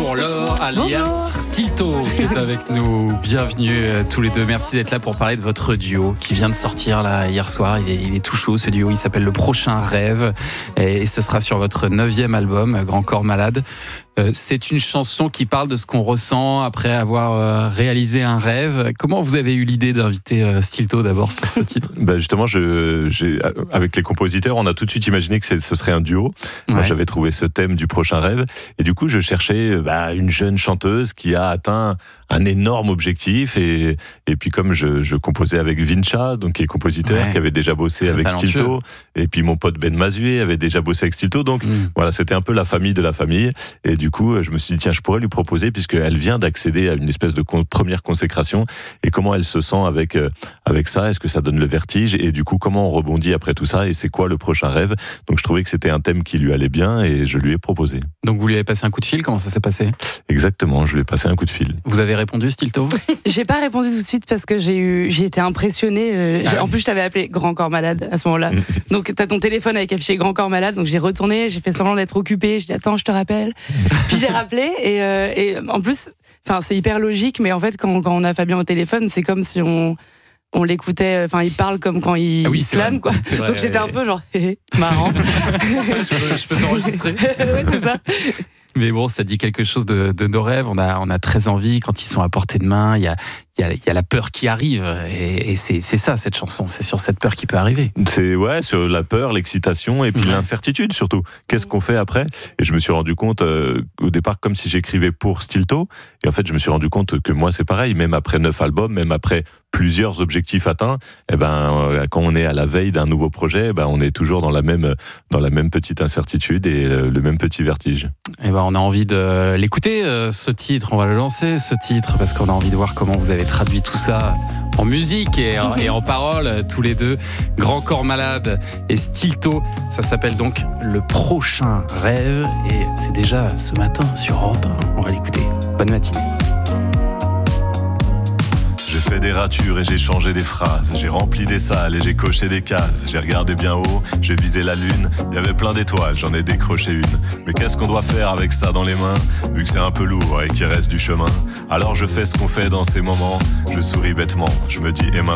pour Laure, alias Stilto, qui est avec nous. Bienvenue tous les deux. Merci d'être là pour parler de votre duo qui vient de sortir là hier soir. Il est tout chaud, ce duo. Il s'appelle Le Prochain Rêve et ce sera sur votre 9e album, Grand Corps Malade. C'est une chanson qui parle de ce qu'on ressent après avoir réalisé un rêve. Comment vous avez eu l'idée d'inviter Stilto d'abord sur ce titre ? Justement, avec les compositeurs, on a tout de suite imaginé que ce serait un duo. Ouais. Moi, j'avais trouvé ce thème du prochain rêve. Et du coup, je cherchais une jeune chanteuse qui a atteint un énorme objectif. Et puis, comme je composais avec Vincha, donc qui est compositeur, qui avait déjà bossé très avec talentueux. Stilto. Et puis, mon pote Ben Mazué avait déjà bossé avec Stilto. Donc, voilà, c'était un peu la famille de la famille. Et du coup, je me suis dit, tiens, je pourrais lui proposer, puisqu'elle vient d'accéder à une espèce de première consécration. Et comment elle se sent avec ça ? Est-ce que ça donne le vertige ? Et du coup, comment on rebondit après tout ça ? Et c'est quoi le prochain rêve ? Donc, je trouvais que c'était un thème qui lui allait bien et je lui ai proposé. Donc, vous lui avez passé un coup de fil ? Comment ça s'est passé ? Exactement, je lui ai passé un coup de fil. Vous avez répondu, Stilto ? J'ai pas répondu tout de suite parce que j'ai été impressionnée. En plus, je t'avais appelé Grand Corps Malade à ce moment-là. Donc, t'as ton téléphone avec affiché Grand Corps Malade. Donc, j'ai retourné, j'ai fait semblant d'être occupée. J'ai dit, attends, je te rappelle. Puis, j'ai rappelé et en plus, c'est hyper logique, mais en fait, quand on a Fabien au téléphone, c'est comme si on l'écoutait, il parle comme quand il slame, quoi. Vrai, donc j'étais un peu genre, marrant. je peux t'enregistrer. Oui, c'est ça. Mais bon, ça dit quelque chose de nos rêves. On a très envie, quand ils sont à portée de main, il y a la peur qui arrive. Et c'est ça, cette chanson. C'est sur cette peur qui peut arriver. C'est sur la peur, l'excitation et puis l'incertitude surtout. Qu'est-ce qu'on fait après ? Et je me suis rendu compte, au départ, comme si j'écrivais pour Stilto. Et en fait, je me suis rendu compte que moi, c'est pareil. Même après 9 albums, même après plusieurs objectifs atteints, quand on est à la veille d'un nouveau projet, on est toujours dans la même petite incertitude et le même petit vertige. On a envie de l'écouter, ce titre. On va le lancer, ce titre, parce qu'on a envie de voir comment vous avez traduit tout ça en musique et en paroles, tous les deux. Grand Corps Malade et Stilto. Ça s'appelle donc Le Prochain Rêve. Et c'est déjà ce matin sur Europe 1. On va l'écouter. Bonne matinée. J'ai fait des ratures et j'ai changé des phrases. J'ai rempli des salles et j'ai coché des cases. J'ai regardé bien haut, j'ai visé la lune. Il y avait plein d'étoiles, j'en ai décroché une. Mais qu'est-ce qu'on doit faire avec ça dans les mains, vu que c'est un peu lourd et qu'il reste du chemin ? Alors je fais ce qu'on fait dans ces moments. Je souris bêtement, je me dis et maintenant ?